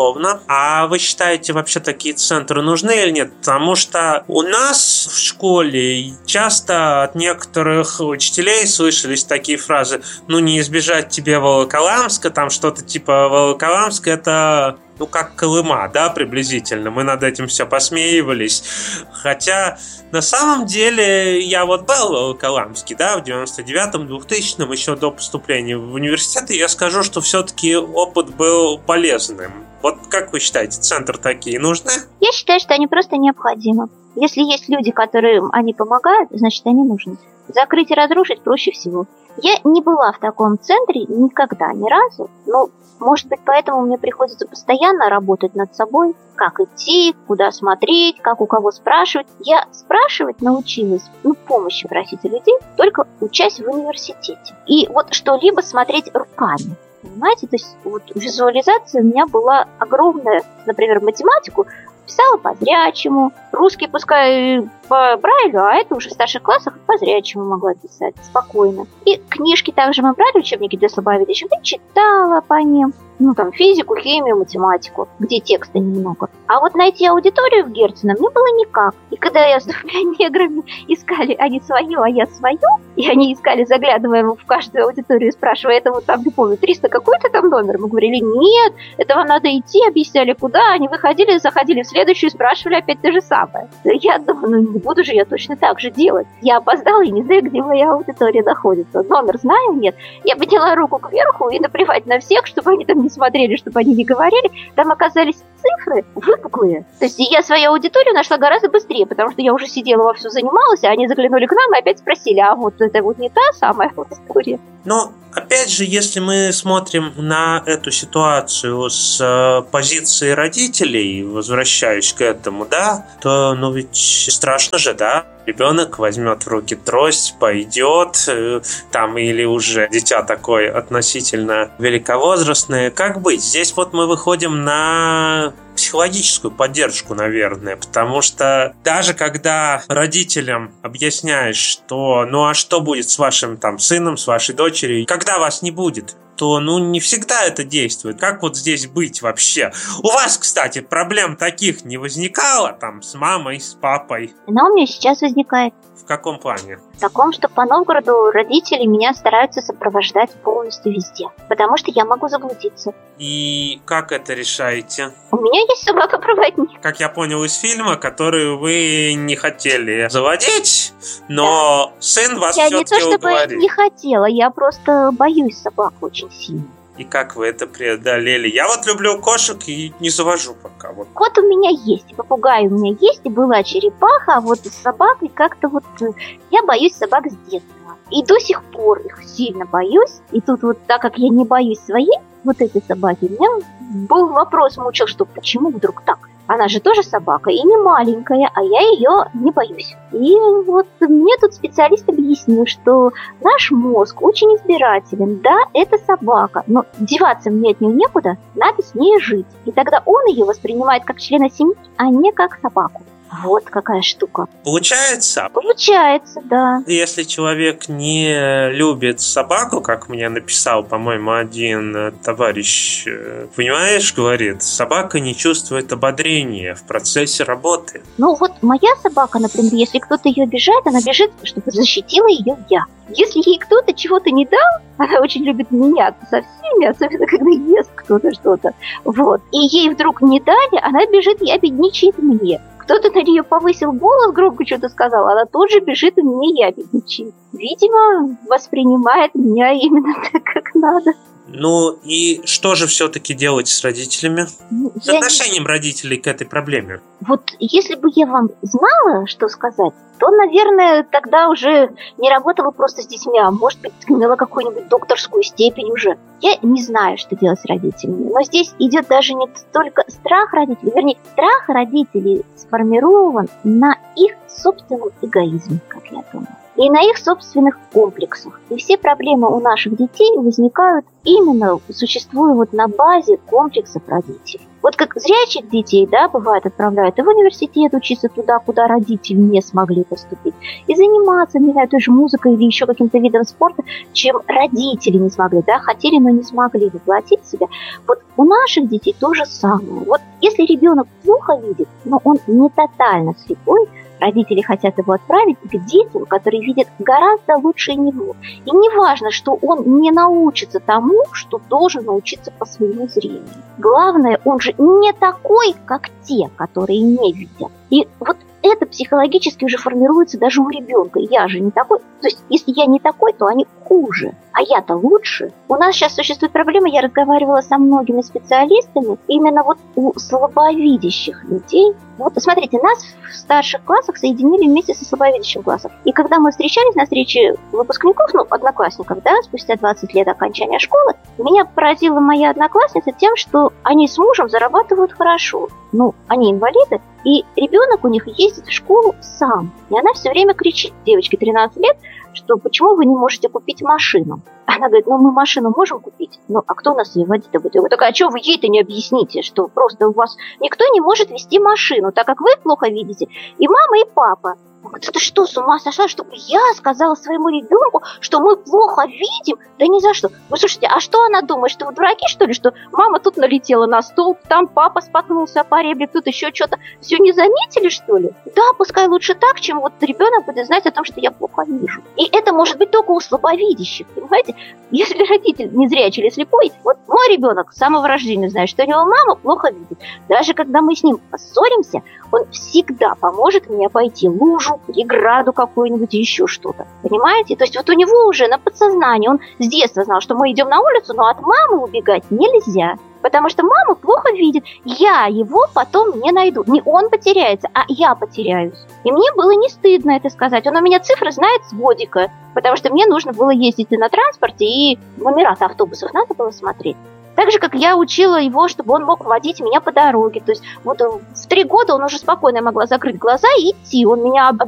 безусловно. А вы считаете, вообще такие центры нужны или нет? Потому что у нас в школе часто от некоторых учителей слышались такие фразы: ну, не избежать тебе Волоколамска, там что-то типа Волоколамск — это... ну, как Колыма, да, приблизительно. Мы над этим все посмеивались. Хотя, на самом деле, я вот был в Волоколамске, да, в девяносто девятом, двухтысячном, еще до поступления в университет, и я скажу, что все-таки опыт был полезным. Вот как вы считаете, центры такие нужны? Я считаю, что они просто необходимы. Если есть люди, которым они помогают, значит, они нужны. Закрыть и разрушить проще всего. Я не была в таком центре никогда, ни разу, но, может быть, поэтому мне приходится постоянно работать над собой, как идти, куда смотреть, как у кого спрашивать. Я спрашивать научилась, ну, помощи просить у людей, только учась в университете. И вот что-либо смотреть руками. Понимаете, то есть вот визуализация у меня была огромная. Например, математику писала по-зрячему, русский пускай по Брайлю, а это уже в старших классах по-зрячему могла писать спокойно. И книжки также мы брали, учебники для слабовидящих, и читала по ним. Ну, там, физику, химию, математику, где текста немного. А вот найти аудиторию в Герцена мне было никак. И когда я с двумя неграми искали, они свое, а я свое, и они искали, заглядывая в каждую аудиторию, спрашивая, это вот там, не помню, триста какой-то там номер, мы говорили, нет, это вам надо идти, объясняли, куда. Они выходили, заходили в следующую и спрашивали опять то же самое. Я думаю, ну, не буду же я точно так же делать. Я опоздала и не знаю, где моя аудитория находится. Номер знаю, нет. Я подняла руку кверху и наплевать на всех, чтобы они там не смотрели, чтобы они не говорили. Там оказались цифры выпуклые. То есть я свою аудиторию нашла гораздо быстрее, потому что я уже сидела вовсю занималась, а они заглянули к нам и опять спросили, а вот это вот не та самая аудитория. Но, опять же, если мы смотрим на эту ситуацию с э, позиции родителей, возвращаюсь к этому, да, то, ну ведь страшно же, да? Ребенок возьмет в руки трость, пойдет, э, там, или уже дитя такое относительно великовозрастное. Как быть? Здесь вот мы выходим на психологическую поддержку, наверное, потому что даже когда родителям объясняешь, что ну а что будет с вашим там сыном, с вашей дочерью, когда вас не будет, то ну не всегда это действует. Как вот здесь быть вообще? У вас, кстати, проблем таких не возникало там с мамой, с папой? Но у меня сейчас возникает. В каком плане? В таком, что по Новгороду родители меня стараются сопровождать полностью везде, потому что я могу заблудиться. И как это решаете? У меня есть собака-проводник. Как я понял из фильма, который вы не хотели заводить, но да. Сын вас я все-таки уговорил. Я не то чтобы уговорил. не хотела, я просто боюсь собак очень сильно. И как вы это преодолели? Я вот люблю кошек и не завожу пока. Вот. Кот у меня есть, попугай у меня есть, и была черепаха, а вот с собакой как-то вот... Я боюсь собак с детства. И до сих пор их сильно боюсь. И тут вот так как я не боюсь своей, вот этой собаки, у меня был вопрос, мучил, что почему вдруг так? Она же тоже собака, и не маленькая, а я ее не боюсь. И вот мне тут специалист объяснил, что наш мозг очень избирателен. Да, это собака, но деваться мне от нее некуда, надо с ней жить. И тогда он ее воспринимает как члена семьи, а не как собаку. Вот какая штука. Получается? Получается, да. Если человек не любит собаку, как мне написал, по-моему, один товарищ, понимаешь, говорит, собака не чувствует ободрения в процессе работы. Ну вот моя собака, например, если кто-то ее обижает, она бежит, чтобы защитила ее я. Если ей кто-то чего-то не дал, она очень любит меняться со всеми, особенно когда ест кто-то что-то. Вот. И ей вдруг не дали, она бежит, я бедничает мне. Кто-то на нее повысил голос, громко что-то сказал, она тут же бежит и мне ябедничает. Видимо, воспринимает меня именно так, как надо. Ну и что же все-таки делать с родителями? Ну, с отношением не... родителей к этой проблеме? Вот если бы я вам знала, что сказать, то, наверное, тогда уже не работала просто с детьми, а может быть, имела какую-нибудь докторскую степень уже. Я не знаю, что делать с родителями. Но здесь идет даже не столько страх родителей, вернее, страх родителей сформирован на их собственном эгоизме, как я думаю, и на их собственных комплексах. И все проблемы у наших детей возникают именно, существуя вот на базе комплексов родителей. Вот как зрячих детей, да, бывает, отправляют и в университет учиться туда, куда родители не смогли поступить, и заниматься, не знаю, той же музыкой или еще каким-то видом спорта, чем родители не смогли, да, хотели, но не смогли воплотить себя. Вот у наших детей то же самое. Вот если ребенок плохо видит, но он не тотально слепой, родители хотят его отправить к детям, которые видят гораздо лучше него. И не важно, что он не научится тому, что должен научиться по своему зрению. Главное, он же не такой, как те, которые не видят. И вот это психологически уже формируется даже у ребенка. Я же не такой. То есть, если я не такой, то они хуже. А я-то лучше. У нас сейчас существует проблема, я разговаривала со многими специалистами, именно вот у слабовидящих людей. Вот, смотрите, нас в старших классах соединили вместе со слабовидящим классом. И когда мы встречались на встрече выпускников, ну, одноклассников, да, спустя двадцать лет окончания школы, меня поразила моя одноклассница тем, что они с мужем зарабатывают хорошо. Ну, они инвалиды, и ребенок у них ездит в школу сам. И она все время кричит, девочке тринадцать лет, что почему вы не можете купить машину? Она говорит, ну мы машину можем купить, ну а кто нас ее водить-то будет? Я говорю, так а что вы ей-то не объясните, что просто у вас никто не может вести машину, так как вы плохо видите, и мама, и папа. Он говорит, ты что, с ума сошла, чтобы я сказала своему ребенку, что мы плохо видим? Да ни за что. Вы слушайте, а что она думает, что вы дураки, что ли? Что мама тут налетела на стол, там папа споткнулся по ребре, тут еще что-то. Все не заметили, что ли? Да, пускай лучше так, чем вот ребенок будет знать о том, что я плохо вижу. И это может быть только у слабовидящих, понимаете? Если родитель незрячий или слепой, вот мой ребенок с самого рождения знает, что у него мама плохо видит. Даже когда мы с ним поссоримся, он всегда поможет мне обойти лужу, преграду какую-нибудь, еще что-то. Понимаете? То есть вот у него уже на подсознании, он с детства знал, что мы идем на улицу, но от мамы убегать нельзя. Потому что мама плохо видит. Я его потом не найду. Не он потеряется, а я потеряюсь. И мне было не стыдно это сказать. Он у меня цифры знает с годика. Потому что мне нужно было ездить и на транспорте, и номера автобусов надо было смотреть. Так же, как я учила его, чтобы он мог водить меня по дороге. То есть вот в три года он уже спокойно могла закрыть глаза и идти. Он меня